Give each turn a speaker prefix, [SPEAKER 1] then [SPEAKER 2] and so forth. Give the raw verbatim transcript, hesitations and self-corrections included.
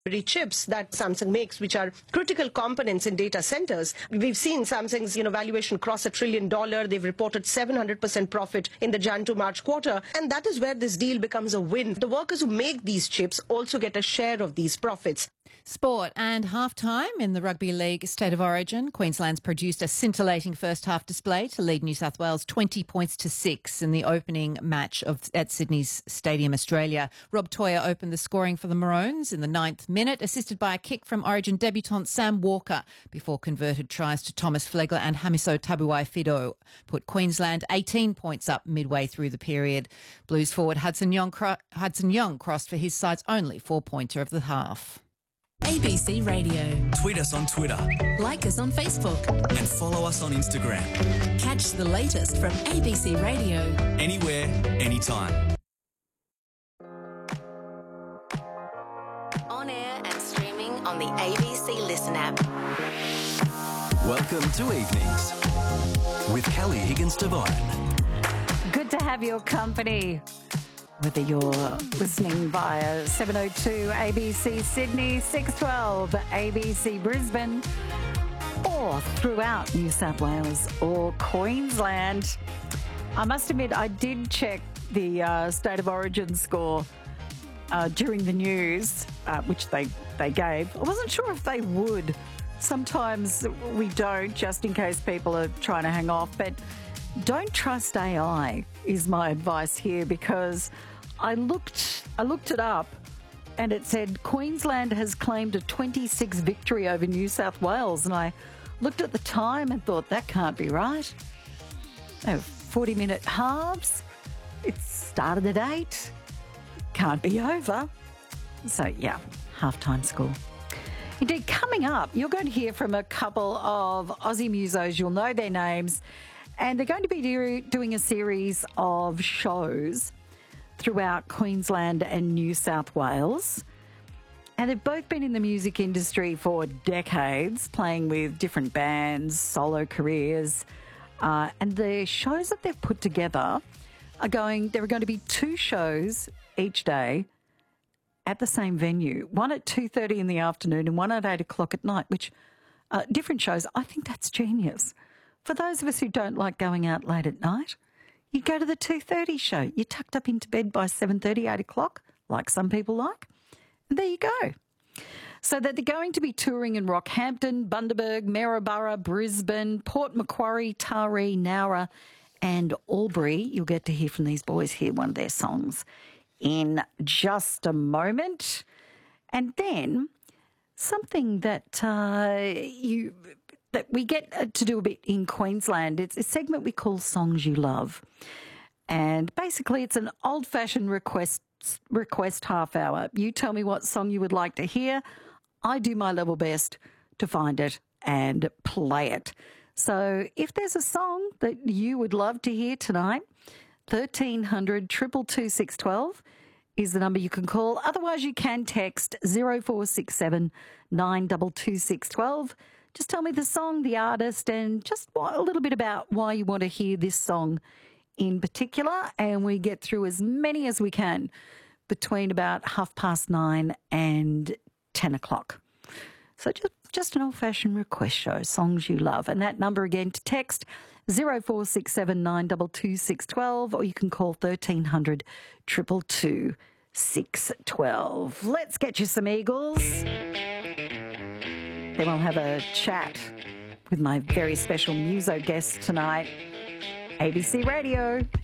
[SPEAKER 1] chips that Samsung makes, which are critical components in data centers. We've seen Samsung's, you know, valuation cross a trillion dollar. They've reported seven hundred percent profit in the Jan to March quarter. And that is where this deal becomes a win. The workers who make these chips also get a share of these profits.
[SPEAKER 2] Sport and half-time in the Rugby League State of Origin. Queensland's produced a scintillating first-half display to lead New South Wales twenty points to six in the opening match of at Sydney's Stadium Australia. Rob Toyer opened the scoring for the Maroons in the ninth minute, assisted by a kick from Origin debutant Sam Walker, before converted tries to Thomas Flegler and Hamiso Tabuai-Fidow put Queensland eighteen points up midway through the period. Blues forward Hudson Young, Hudson Young crossed for his side's only four-pointer of the half.
[SPEAKER 3] A B C Radio.
[SPEAKER 4] Tweet us on Twitter.
[SPEAKER 3] Like us on Facebook.
[SPEAKER 4] And follow us on Instagram.
[SPEAKER 3] Catch the latest from A B C Radio.
[SPEAKER 4] Anywhere, anytime.
[SPEAKER 3] On air and streaming on the A B C Listen app.
[SPEAKER 4] Welcome to Evenings with Kelly Higgins-Devine.
[SPEAKER 5] Good to have your company. Whether you're listening via seven oh two A B C Sydney, six twelve A B C Brisbane, or throughout New South Wales or Queensland. I must admit, I did check the uh, State of Origin score uh, during the news, uh, which they, they gave. I wasn't sure if they would. Sometimes we don't, just in case people are trying to hang off, but don't trust A I is my advice here, because I looked I looked it up and it said Queensland has claimed a twenty-six victory over New South Wales, and I looked at the time and thought that can't be right. They were forty minute halves. It started at eight. Can't be over. So yeah, halftime score. Indeed, coming up, you're going to hear from a couple of Aussie musos. You'll know their names. And they're going to be do- doing a series of shows throughout Queensland and New South Wales. And they've both been in the music industry for decades, playing with different bands, solo careers. Uh, and the shows that they've put together are going, there are going to be two shows each day at the same venue, one at two thirty in the afternoon and one at eight o'clock at night, which uh, different shows. I think that's genius. For those of us who don't like going out late at night, you go to the two thirty show. You're tucked up into bed by seven thirty, eight o'clock, like some people like. And there you go. So that they're going to be touring in Rockhampton, Bundaberg, Maryborough, Brisbane, Port Macquarie, Taree, Nowra and Albury. You'll get to hear from these boys, hear one of their songs in just a moment. And then something that uh, you... that we get to do a bit in Queensland. It's a segment we call Songs You Love. And basically it's an old-fashioned request request half hour. You tell me what song you would like to hear. I do my level best to find it and play it. So if there's a song that you would love to hear tonight, thirteen hundred, two two two, six one two is the number you can call. Otherwise you can text zero four six seven, nine two two, six one two. Just tell me the song, the artist, and just a little bit about why you want to hear this song in particular. And we get through as many as we can between about half past nine and ten o'clock. So just, just an old-fashioned request show, songs you love. And that number again to text, zero four six seven, nine two two, six one two, or you can call thirteen hundred, two two two, six one two. Let's get you some Eagles. Then we'll have a chat with my very special muso guest tonight. A B C Radio.